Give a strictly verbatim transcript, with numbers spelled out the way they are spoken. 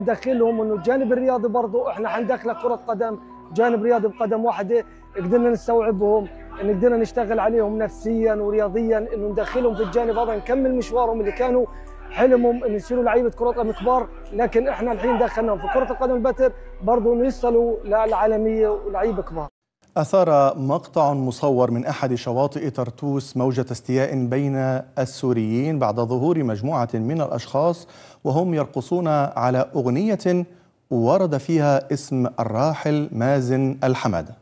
ندخلهم انه الجانب الرياضي برضه احنا حندخل كرة قدم جانب رياضي بقدم واحدة، قدرنا نستوعبهم، إن قدرنا نشتغل عليهم نفسيا ورياضيا، انه ندخلهم في الجانب هذا نكمل مشوارهم اللي كانوا حلمهم انه يصيروا لعيبه كره قدم كبار، لكن احنا الحين دخلناهم في كره القدم البتر برضه انه يوصلوا للعالميه ولعيبه كبار. أثار مقطع مصور من أحد شواطئ طرطوس موجة استياء بين السوريين بعد ظهور مجموعة من الأشخاص وهم يرقصون على أغنية ورد فيها اسم الراحل مازن الحمادة.